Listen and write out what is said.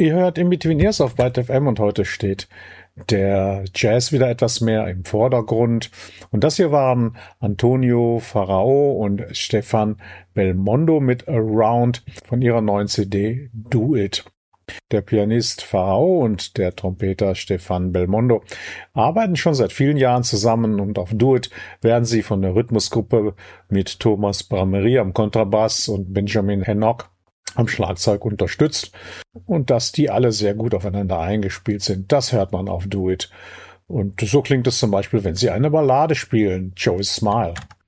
Ihr hört In Between Years auf Byte FM und heute steht der Jazz wieder etwas mehr im Vordergrund. Und das hier waren Antonio Pharao und Stefan Belmondo mit Around von ihrer neuen CD Do It. Der Pianist Pharao und der Trompeter Stefan Belmondo arbeiten schon seit vielen Jahren zusammen und auf Do It werden sie von der Rhythmusgruppe mit Thomas Bramery am Kontrabass und Benjamin Hennock am Schlagzeug unterstützt. Und dass die alle sehr gut aufeinander eingespielt sind, das hört man auf Do It. Und so klingt es zum Beispiel, wenn sie eine Ballade spielen, Joey's Smile.